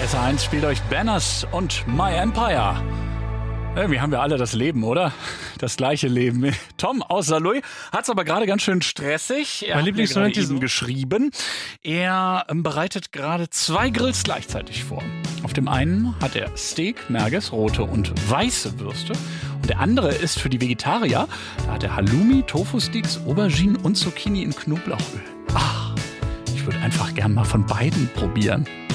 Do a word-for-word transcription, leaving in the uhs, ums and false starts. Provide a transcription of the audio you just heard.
S eins spielt euch Banners und My Empire. Irgendwie haben wir alle das Leben, oder? Das gleiche Leben. Tom aus Saarlouis hat es aber gerade ganz schön stressig. Er mein hat mir gerade Lieblingsmoment eben geschrieben. Er ähm, bereitet gerade zwei Grills gleichzeitig vor. Auf dem einen hat er Steak, Merguez, rote und weiße Würste. Und der andere ist für die Vegetarier. Da hat er Halloumi, Tofu-Sticks, Auberginen und Zucchini in Knoblauchöl. Ach, ich würde einfach gern mal von beiden probieren.